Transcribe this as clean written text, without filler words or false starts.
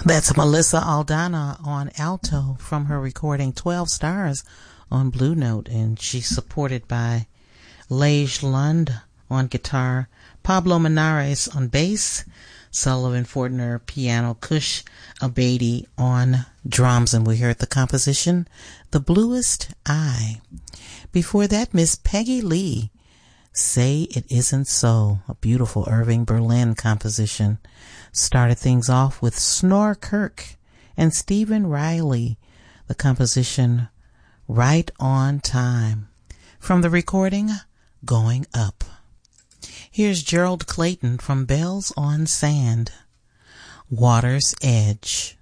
That's Melissa Aldana on alto from her recording 12 Stars on Blue Note, and she's supported by Lage Lund on guitar, Pablo Menares on bass, Sullivan Fortner piano, Kush Abadi on drums, and we heard the composition The Bluest Eye. Before that, Miss Peggy Lee, Say It Isn't So, a beautiful Irving Berlin composition. Started things off with Snore Kirk and Stephen Riley, the composition Right on Time, from the recording Going Up. Here's Gerald Clayton from Bells on Sand, Water's Edge.